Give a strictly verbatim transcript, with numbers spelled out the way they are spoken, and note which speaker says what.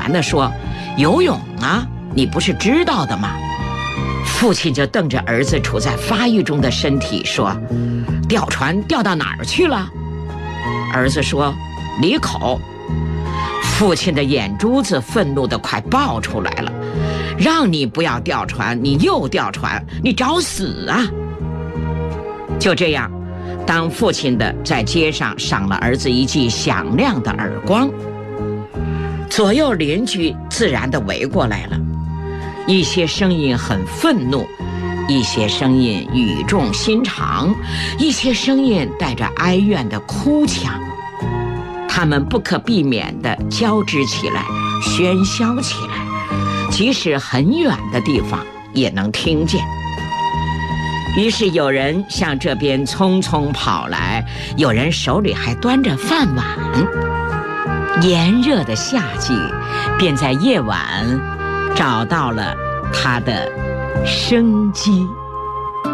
Speaker 1: 然地说：“游泳啊，你不是知道的吗？”父亲就瞪着儿子处在发育中的身体说：“掉船掉到哪儿去了？”儿子说：“里口。”父亲的眼珠子愤怒得快爆出来了：“让你不要掉船，你又掉船，你找死啊！”就这样，当父亲的在街上赏了儿子一记响亮的耳光，左右邻居自然地围过来了。一些声音很愤怒，一些声音语重心长，一些声音带着哀怨的哭腔，他们不可避免地交织起来，喧嚣起来，即使很远的地方也能听见。于是有人向这边匆匆跑来，有人手里还端着饭碗。炎热的夏季便在夜晚找到了它的生机。